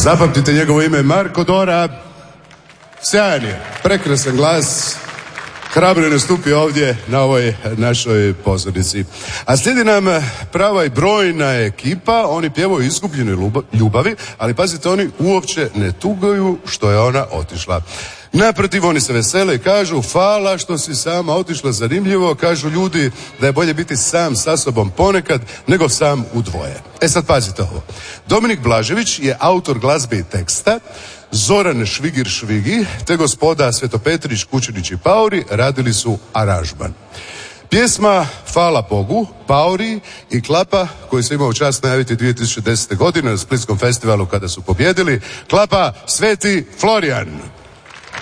Zapamtite njegovo ime, Marko Dora. Sjajan je, prekrasan glas. Hrabro je nastupio ovdje na ovoj našoj pozornici. A slijedi nam prava i brojna ekipa. Oni pjevaju izgubljenoj ljubavi, ali pazite, oni uopće ne tugaju što je ona otišla. Naprotiv, oni se vesele i kažu: hvala što si sama otišla, zanimljivo. Kažu ljudi da je bolje biti sam sa sobom ponekad nego sam u dvoje. E sad pazite ovo. Dominik Blažević je autor glazbe i teksta, Zoran Švigir te gospoda Svetopetrić, Kučinić i Pauri radili su aranžman. Pjesma Hvala Bogu, Pauri i Klapa, koji se imao čast najaviti 2010. godine na Splitskom festivalu kada su pobjedili. Klapa Sveti Florijan.